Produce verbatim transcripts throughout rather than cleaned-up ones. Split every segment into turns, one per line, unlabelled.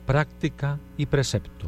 práctica y precepto.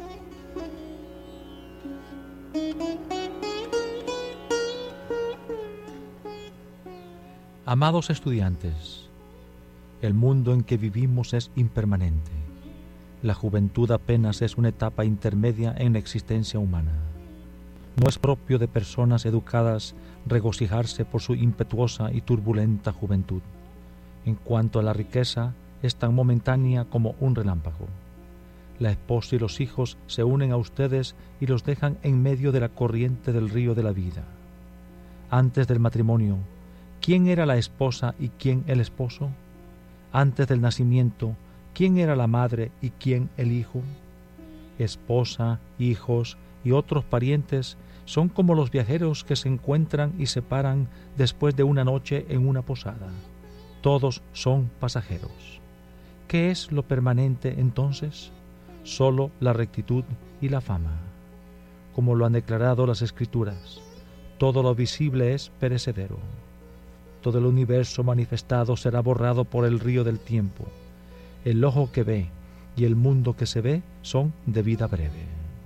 Amados estudiantes, el mundo en que vivimos es impermanente. La juventud apenas es una etapa intermedia en la existencia humana. No es propio de personas educadas regocijarse por su impetuosa y turbulenta juventud. En cuanto a la riqueza, es tan momentánea como un relámpago. La esposa y los hijos se unen a ustedes y los dejan en medio de la corriente del río de la vida. Antes del matrimonio, ¿quién era la esposa y quién el esposo? Antes del nacimiento, ¿quién era la madre y quién el hijo? Esposa, hijos y otros parientes son como los viajeros que se encuentran y se paran después de una noche en una posada. Todos son pasajeros. ¿Qué es lo permanente entonces? Solo la rectitud y la fama. Como lo han declarado las Escrituras, todo lo visible es perecedero. Todo el universo manifestado será borrado por el río del tiempo. El ojo que ve y el mundo que se ve son de vida breve.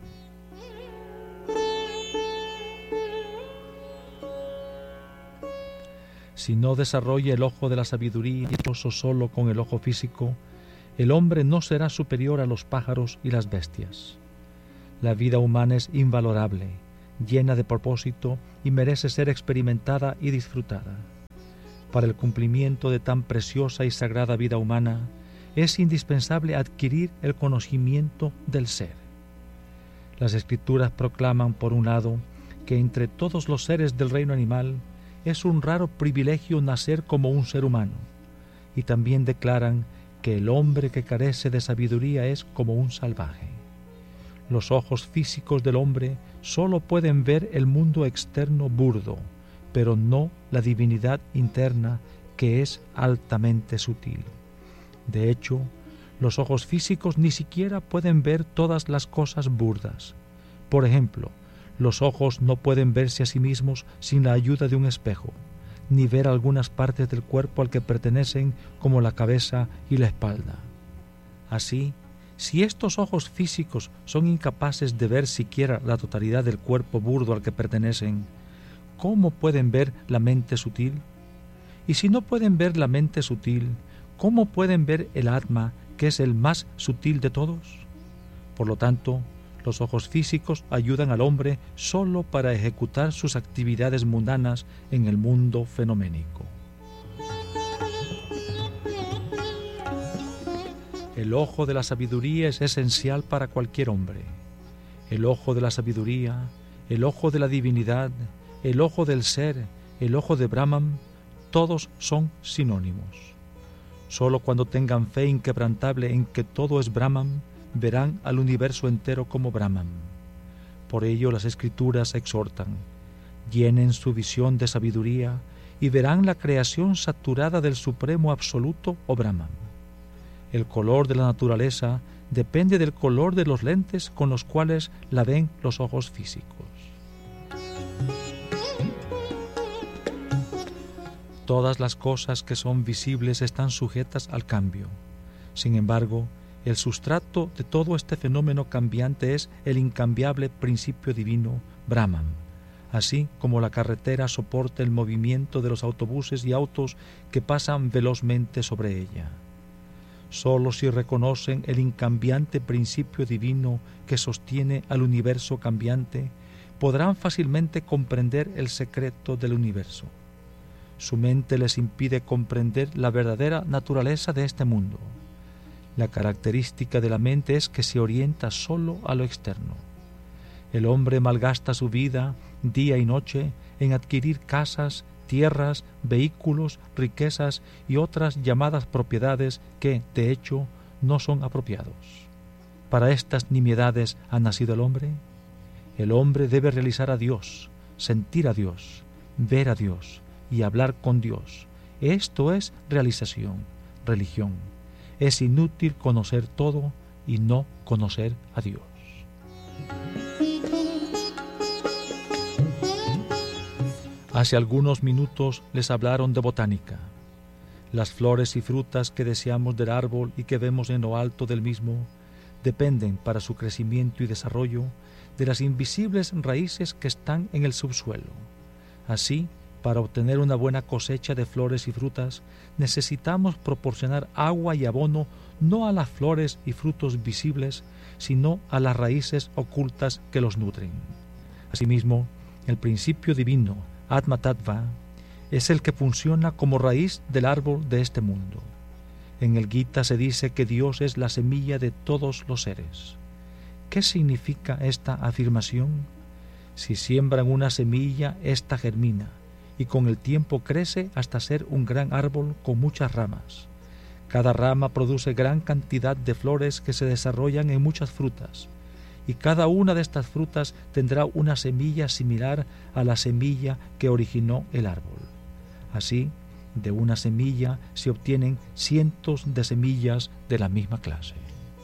Si no desarrolla el ojo de la sabiduría y poso solo con el ojo físico, el hombre no será superior a los pájaros y las bestias. La vida humana es invalorable, llena de propósito y merece ser experimentada y disfrutada. Para el cumplimiento de tan preciosa y sagrada vida humana, es indispensable adquirir el conocimiento del ser. Las Escrituras proclaman, por un lado, que entre todos los seres del reino animal es un raro privilegio nacer como un ser humano, y también declaran que el hombre que carece de sabiduría es como un salvaje. Los ojos físicos del hombre solo pueden ver el mundo externo burdo, pero no la divinidad interna, que es altamente sutil. De hecho, los ojos físicos ni siquiera pueden ver todas las cosas burdas. Por ejemplo, los ojos no pueden verse a sí mismos sin la ayuda de un espejo, ni ver algunas partes del cuerpo al que pertenecen, como la cabeza y la espalda. Así, si estos ojos físicos son incapaces de ver siquiera la totalidad del cuerpo burdo al que pertenecen, ¿cómo pueden ver la mente sutil? Y si no pueden ver la mente sutil, ¿cómo pueden ver el Atma, que es el más sutil de todos? Por lo tanto, los ojos físicos ayudan al hombre solo para ejecutar sus actividades mundanas en el mundo fenoménico. El ojo de la sabiduría es esencial para cualquier hombre. El ojo de la sabiduría, el ojo de la divinidad, el ojo del ser, el ojo de Brahman, todos son sinónimos. Solo cuando tengan fe inquebrantable en que todo es Brahman, verán al universo entero como Brahman. Por ello las Escrituras exhortan: llenen su visión de sabiduría y verán la creación saturada del Supremo Absoluto o Brahman. El color de la naturaleza depende del color de los lentes con los cuales la ven los ojos físicos. Todas las cosas que son visibles están sujetas al cambio. Sin embargo, el sustrato de todo este fenómeno cambiante es el incambiable principio divino, Brahman, así como la carretera soporta el movimiento de los autobuses y autos que pasan velozmente sobre ella. Solo si reconocen el incambiante principio divino que sostiene al universo cambiante, podrán fácilmente comprender el secreto del universo. Su mente les impide comprender la verdadera naturaleza de este mundo. La característica de la mente es que se orienta solo a lo externo. El hombre malgasta su vida, día y noche, en adquirir casas, tierras, vehículos, riquezas y otras llamadas propiedades que, de hecho, no son apropiados. ¿Para estas nimiedades ha nacido el hombre? El hombre debe realizar a Dios, sentir a Dios, ver a Dios y hablar con Dios. Esto es realización, religión. Es inútil conocer todo y no conocer a Dios. Hace algunos minutos les hablaron de botánica. Las flores y frutas que deseamos del árbol y que vemos en lo alto del mismo dependen para su crecimiento y desarrollo de las invisibles raíces que están en el subsuelo. Así, para obtener una buena cosecha de flores y frutas, necesitamos proporcionar agua y abono no a las flores y frutos visibles, sino a las raíces ocultas que los nutren. Asimismo, el principio divino, Atma Tattva, es el que funciona como raíz del árbol de este mundo. En el Gita se dice que Dios es la semilla de todos los seres. ¿Qué significa esta afirmación? Si siembran una semilla, ésta germina, y con el tiempo crece hasta ser un gran árbol con muchas ramas. Cada rama produce gran cantidad de flores que se desarrollan en muchas frutas, y cada una de estas frutas tendrá una semilla similar a la semilla que originó el árbol. Así, de una semilla se obtienen cientos de semillas de la misma clase.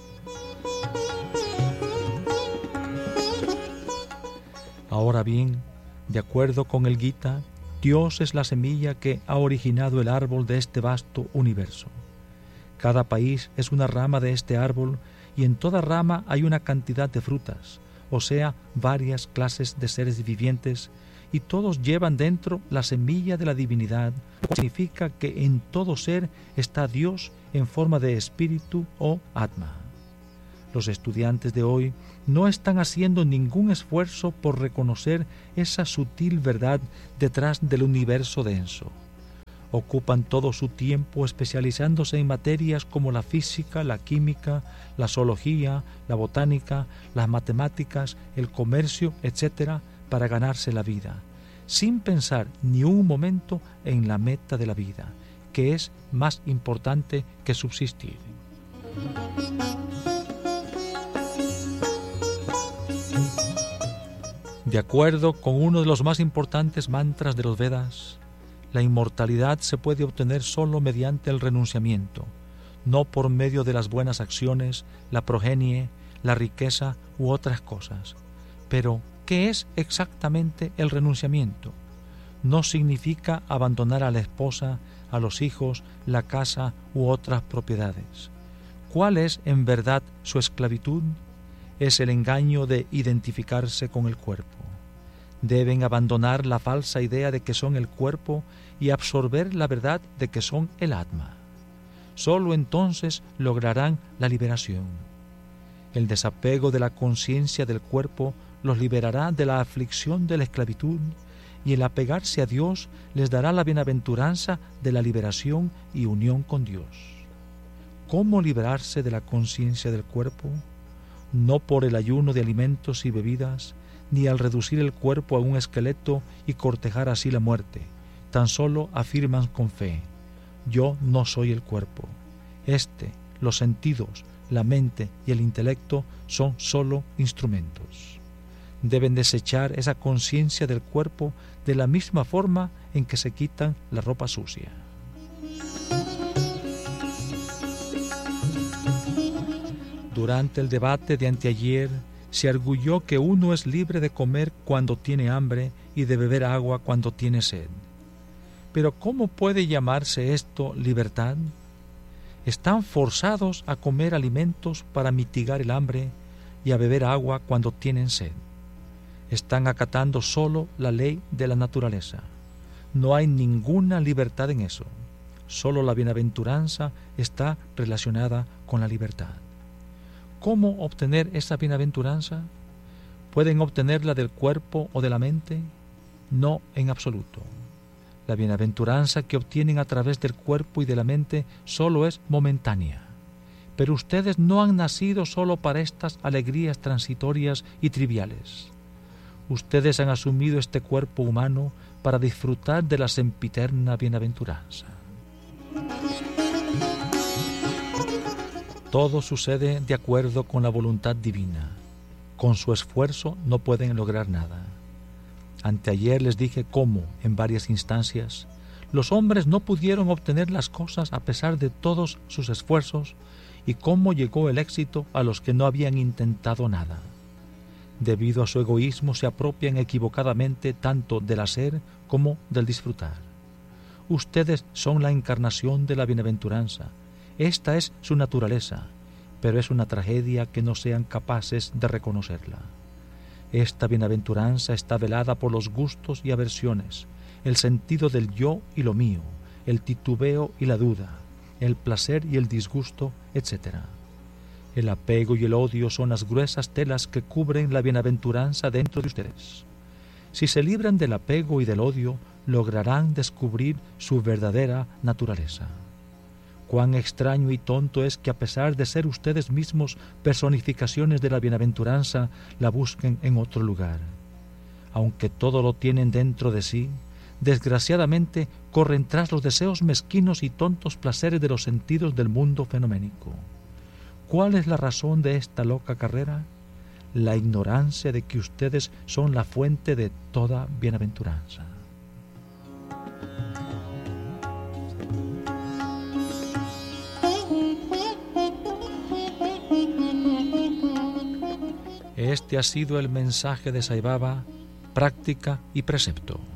Ahora bien, de acuerdo con el Gita, Dios es la semilla que ha originado el árbol de este vasto universo. Cada país es una rama de este árbol y en toda rama hay una cantidad de frutas, o sea, varias clases de seres vivientes, y todos llevan dentro la semilla de la divinidad, lo cual significa que en todo ser está Dios en forma de espíritu o Atma. Los estudiantes de hoy no están haciendo ningún esfuerzo por reconocer esa sutil verdad detrás del universo denso. Ocupan todo su tiempo especializándose en materias como la física, la química, la zoología, la botánica, las matemáticas, el comercio, etcétera, para ganarse la vida, sin pensar ni un momento en la meta de la vida, que es más importante que subsistir. De acuerdo con uno de los más importantes mantras de los Vedas, la inmortalidad se puede obtener solo mediante el renunciamiento, no por medio de las buenas acciones, la progenie, la riqueza u otras cosas. Pero, ¿qué es exactamente el renunciamiento? No significa abandonar a la esposa, a los hijos, la casa u otras propiedades. ¿Cuál es en verdad su esclavitud? Es el engaño de identificarse con el cuerpo. Deben abandonar la falsa idea de que son el cuerpo y absorber la verdad de que son el Atma. Solo entonces lograrán la liberación. El desapego de la conciencia del cuerpo los liberará de la aflicción de la esclavitud y el apegarse a Dios les dará la bienaventuranza de la liberación y unión con Dios. ¿Cómo liberarse de la conciencia del cuerpo? No por el ayuno de alimentos y bebidas, ni al reducir el cuerpo a un esqueleto y cortejar así la muerte. Tan solo afirman con fe: yo no soy el cuerpo. Este, los sentidos, la mente y el intelecto son solo instrumentos. Deben desechar esa conciencia del cuerpo de la misma forma en que se quitan la ropa sucia. Durante el debate de anteayer, se arguyó que uno es libre de comer cuando tiene hambre y de beber agua cuando tiene sed. Pero ¿cómo puede llamarse esto libertad? Están forzados a comer alimentos para mitigar el hambre y a beber agua cuando tienen sed. Están acatando solo la ley de la naturaleza. No hay ninguna libertad en eso. Solo la bienaventuranza está relacionada con la libertad. ¿Cómo obtener esa bienaventuranza? ¿Pueden obtenerla del cuerpo o de la mente? No, en absoluto. La bienaventuranza que obtienen a través del cuerpo y de la mente solo es momentánea. Pero ustedes no han nacido solo para estas alegrías transitorias y triviales. Ustedes han asumido este cuerpo humano para disfrutar de la sempiterna bienaventuranza. Todo sucede de acuerdo con la voluntad divina. Con su esfuerzo no pueden lograr nada. Anteayer les dije cómo, en varias instancias, los hombres no pudieron obtener las cosas a pesar de todos sus esfuerzos y cómo llegó el éxito a los que no habían intentado nada. Debido a su egoísmo se apropian equivocadamente tanto del hacer como del disfrutar. Ustedes son la encarnación de la bienaventuranza. Esta es su naturaleza, pero es una tragedia que no sean capaces de reconocerla. Esta bienaventuranza está velada por los gustos y aversiones, el sentido del yo y lo mío, el titubeo y la duda, el placer y el disgusto, etcétera. El apego y el odio son las gruesas telas que cubren la bienaventuranza dentro de ustedes. Si se libran del apego y del odio, lograrán descubrir su verdadera naturaleza. Cuán extraño y tonto es que, a pesar de ser ustedes mismos personificaciones de la bienaventuranza, la busquen en otro lugar. Aunque todo lo tienen dentro de sí, desgraciadamente corren tras los deseos mezquinos y tontos placeres de los sentidos del mundo fenoménico. ¿Cuál es la razón de esta loca carrera? La ignorancia de que ustedes son la fuente de toda bienaventuranza. Este ha sido el mensaje de Sai Baba, práctica y precepto.